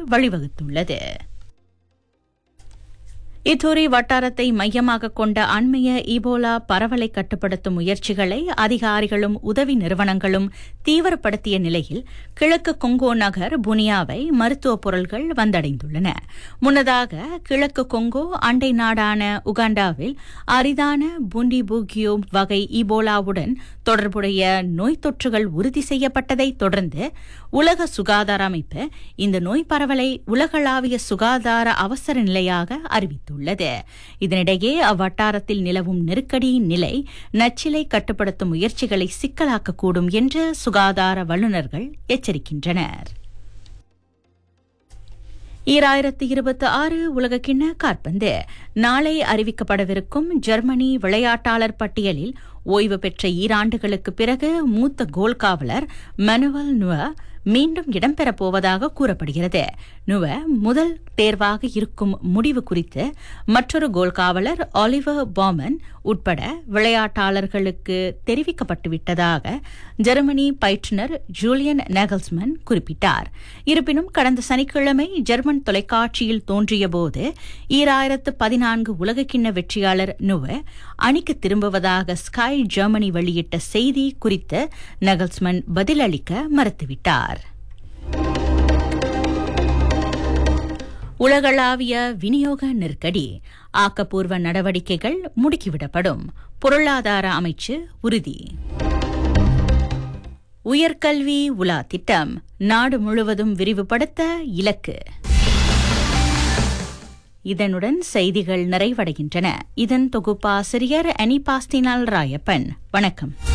வழிவகுத்துள்ளது. Ituri வட்டாரத்தை மையமாக கொண்ட அண்மைய ஈபோலா பரவலை கட்டுப்படுத்தும் முயற்சிகளை அதிகாரிகளும் உதவி நிறுவனங்களும் தீவிரப்படுத்திய நிலையில் கிழக்கு கொங்கோ நகர் புனியாவை மருத்துவப் பொருட்கள் வந்தடைந்துள்ளன. முன்னதாக கிழக்கு கொங்கோ அண்டை நாடான உகாண்டாவில் அரிதான புண்டிபூகியோ வகை ஈபோலாவுடன் தொடர்புடைய நோய் தொற்றுகள் உறுதி செய்யப்பட்டதை தொடர்ந்து உலக சுகாதார அமைப்பு இந்த நோய் பரவலை உலகளாவிய சுகாதார அவசர நிலையாக அறிவித்துள்ளது. இதனிடையே அவ்வட்டாரத்தில் நிலவும் நெருக்கடியின் நிலை நச்சிலை கட்டுப்படுத்தும் முயற்சிகளை சிக்கலாக்கக்கூடும் என்று சுகாதார வல்லுநர்கள் எச்சரிக்கின்றனர். 2026 உலகக்கிண்ண காற்பந்து நாளை அறிவிக்கப்படவிருக்கும் ஜெர்மனி விளையாட்டாளர் பட்டியலில் ஓய்வு பெற்ற ஈராண்டுகளுக்கு பிறகு மூத்த கோல் காவலர் மனுவல் நுவ மீண்டும் இடம்பெறப் போவதாக கூறப்படுகிறது. நுவ முதல் தேர்வாக இருக்கும் முடிவு குறித்து மற்றொரு கோல் காவலர் ஆலிவர் பாமன் உட்பட விளையாட்டாளர்களுக்கு தெரிவிக்கப்பட்டுவிட்டதாக ஜெர்மனி பயிற்றுநர் ஜூலியன் நெகல்ஸ்மன் குறிப்பிட்டார். இருப்பினும் கடந்த சனிக்கிழமை ஜெர்மன் தொலைக்காட்சியில் தோன்றியபோது 2014 உலகக்கிண்ண வெற்றியாளர் நுவ அணிக்கு திரும்புவதாக ஸ்கை ஜெர்மனி வெளியிட்ட செய்தி குறித்து நெகல்ஸ்மன் பதிலளிக்க மறுத்துவிட்டார். உலகளாவிய விநியோக நெருக்கடி ஆக்கப்பூர்வ நடவடிக்கைகள் முடுக்கிவிடப்படும் பொருளாதார அமைச்சு உறுதி. உயர்கல்வி உலா திட்டம் நாடு முழுவதும் விரிவுபடுத்த இலக்கு. இதனுடன் செய்திகள் நிறைவடைகின்றன. இதன் தொகுப்பாசிரியர் அனிபாஸ்டினால் ராயப்பன். வணக்கம்.